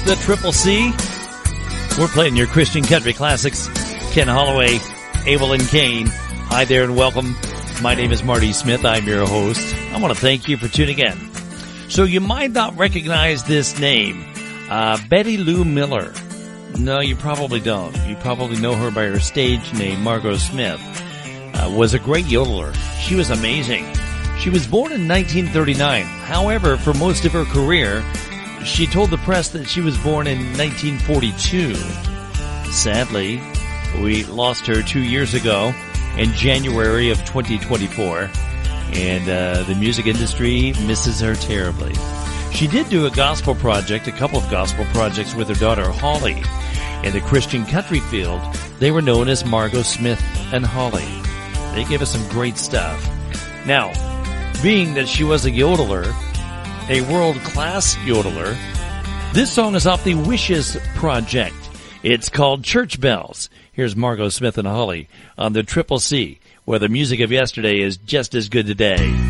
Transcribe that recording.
the Triple C. We're playing your Christian country classics. Ken Holloway, Abel and Kane. Hi there and welcome. My name is Marty Smith. I'm your host. I want to thank you for tuning in. So you might not recognize this name, Betty Lou Miller. No, you probably don't. You probably know her by her stage name, Margot Smith. Was a great yodeler. She was amazing. She was born in 1939. However, for most of her career, she told the press that she was born in 1942. Sadly, we lost her 2 years ago in January of 2024, and the music industry misses her terribly. She did do a couple of gospel projects with her daughter Holly. In the Christian country field, they were known as Margot Smith and Holly. They gave us some great stuff. Now, being that she was a yodeler, a world-class yodeler, this song is off the Wishes Project. It's called Church Bells. Here's Margot Smith and Holly on the Triple C, where the music of yesterday is just as good today.